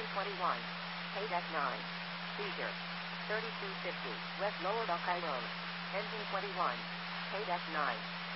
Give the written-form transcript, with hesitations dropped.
Engine 21. Paid F9. Seizure. 3250 West Lower Buckeye Road. Engine 21. Paid F9.